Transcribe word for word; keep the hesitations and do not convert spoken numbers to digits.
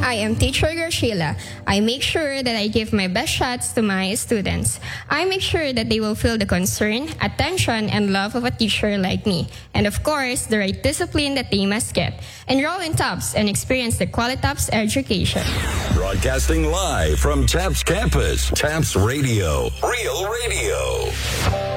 I am teacher Graciela. I make sure that I give my best shots to my students. I make sure that they will feel the concern, attention, and love of a teacher like me. And of course, the right discipline that they must get. Enroll in TAPS and experience the Qualitaps education. Broadcasting live from TAPS campus, TAPS Radio, Real Radio.